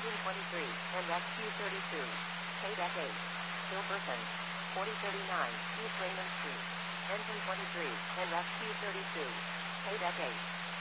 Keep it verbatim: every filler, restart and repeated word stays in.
Engine twenty-three, and Rescue thirty-two. Quebec eight. Silverton. forty thirty-nine, East Raymond Street. Engine twenty-three, and Rescue thirty-two. Quebec eight.